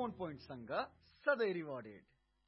Bone पोइन्टसँग सधैँ rewarded.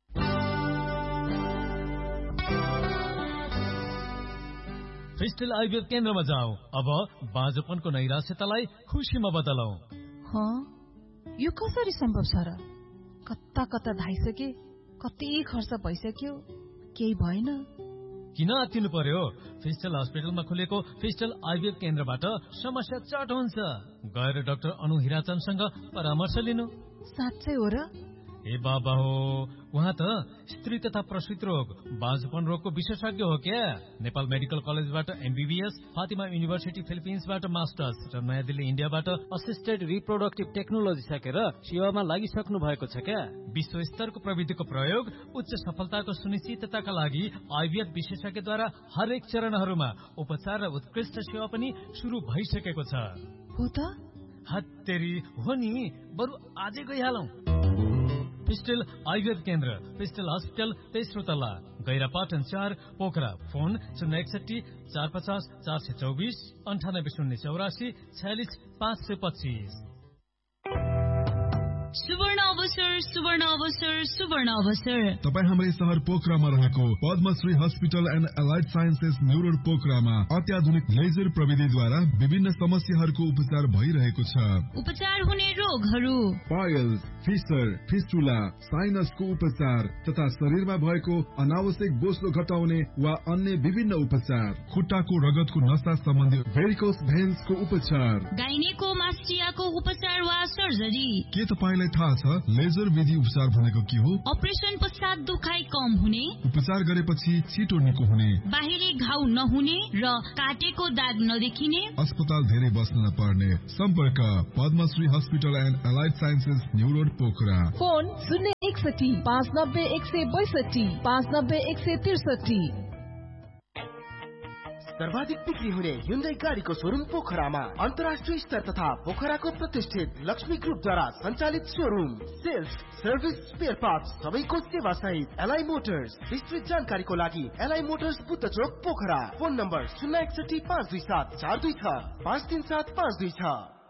फिस्टल IVF केन्द्रमा जाऊ। अब बाँझोपनको नैराश्यतालाई खुसीमा बदलौ। यो कसरी सम्भव छ र? कता कता धाइसके, कति खर्च भइसक्यो, केही भएन। किन आत्तिनु पर्यो? फिस्टल हस्पिटलमा खुलेको फिस्टल आइभीएफ केन्द्रबाट समस्या चट हुन्छ। गएर डाक्टर अनु हिराचन्दसँग परामर्श लिनु। साँच्चै हो र? ए बाबा हो, उहाँ त स्त्री तथा प्रसूति रोग, बाँझोपन रोगको विशेषज्ञ हो क्या। नेपाल मेडिकल कलेजबाट एमबीबीएस, फातिमा युनिभर्सिटी फिलिपिन्सबाट मास्टर्स र नयाँ दिल्ली इन्डियाबाट असिस्टेड रिप्रोडक्टिभ टेक्नोलोजी सकेर सेवामा लागिसक्नु भएको छ क्या। विश्व स्तरको प्रविधिको प्रयोग उच्च सफलताको सुनिश्चितताका लागि आइभीएफ विशेषज्ञद्वारा हरेक चरणहरूमा उपचार र उत्कृष्ट सेवा पनि शुरू भइसकेको छ। हो त? हत्तेरी हो नि, बरु आजै गइहालौं। फिस्टल आइभीएफ केन्द्र, फिस्टल हस्पिटल, तेस्रो तल्ला, गैरापाटन 4, पोखरा। फोन 061 450 424 98 084 46 525। सुवर्ण अवसर, सुवर्ण अवसर, सुवर्ण अवसर। तपाईँ हाम्रै शहर पोखरामा रहेको Padmashri hospital and allied sciences new road पोखरामा अत्याधुनिक लेजर प्रविधिद्वारा विभिन्न समस्याहरूको उपचार भइरहेको छ। उपचार हुने रोगहरू: पाइल्स, फिसर, फिस्टुला, साइनसको उपचार तथा शरीरमा भएको अनावश्यक बोझो घटाउने वा अन्य विभिन्न उपचार, खुट्टाको रगतको नसा सम्बन्धी भेरिकोस भेन्सको उपचार, गाइनेकोमास्टियाको उपचार वा सर्जरी। के तपाईलाई थाहा छ लेजर विधि उपचार भनेको के हो? अपरेसन पश्चात दुखाइ कम हुने, उपचार गरेपछि छिटो निको हुने, बाहिरी घाउ नहुने र काटेको दाग नदेखिने, अस्पताल धेरै बस्न नपर्ने। सम्पर्क Padmashri hospital and allied sciences new road Pokhara. Phone 061 590 162 590 163। सर्वाधिक बिक्री हुने Hyundai गाडीको शोरूम पोखरामा अन्तर्राष्ट्रिय स्तर तथा पोखराको प्रतिष्ठित लक्ष्मी ग्रुपद्वारा सञ्चालित showroom. Sales, service, spare parts सबैको सेवा सहित एलआई मोटर्स। विस्तृत जानकारीको लागि एलआई मोटर्स बुद्ध चोक पोखरा। Phone number 061 527 426 537 526।